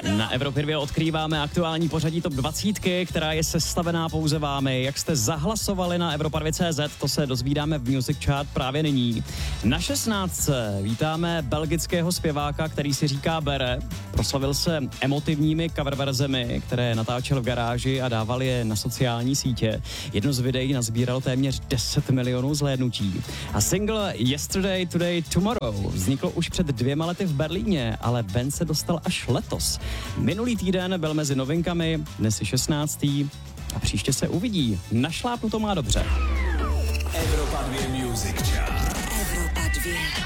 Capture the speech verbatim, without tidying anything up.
Na Evropě dvě odkrýváme aktuální pořadí top dvacet, která je sestavená pouze vámi. Jak jste zahlasovali na Evropa dva tečka cé zet, to se dozvídáme v Music Chart právě nyní. Na šestnáctce vítáme belgického zpěváka, který si říká Bere. Proslavil se emotivními coververzemi, které natáčel v garáži a dával je na sociální sítě. Jedno z videí nazbíral téměř deset milionů zhlédnutí. A single Yesterday, Today, Tomorrow vznikl už před dvěma lety v Berlíně, ale ven se dostal až letos. Minulý týden byl mezi novinkami, dnes je šestnáctý a příště se uvidí. Našlápnu to má dobře. Evropa dva Music Chart. Evropa dva.